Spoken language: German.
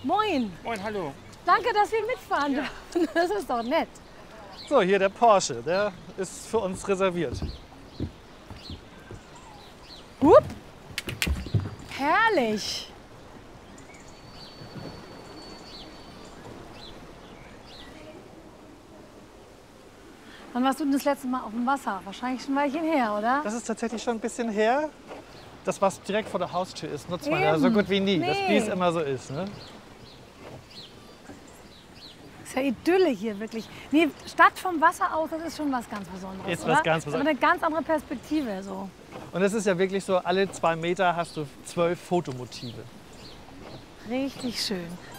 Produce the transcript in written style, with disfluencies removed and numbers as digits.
Moin. Moin, hallo. Danke, dass wir mitfahren dürfen. Das ist doch nett. So, hier der Porsche, der ist für uns reserviert. Hup. Herrlich. Wann warst du denn das letzte Mal auf dem Wasser? Wahrscheinlich schon ein Weilchen her, oder? Das ist tatsächlich schon ein bisschen her. Das, was direkt vor der Haustür ist, nutzt man ja Eben. so gut wie nie. Nee. Wie es immer so ist. Ne? Das ist ja Idylle hier, wirklich. Nee, Stadt vom Wasser aus, das ist schon was ganz Besonderes, Ist oder? was ganz Das ist aber eine ganz andere Perspektive. So. Und es ist ja wirklich so, alle 2 Meter hast du 12 Fotomotive. Richtig schön.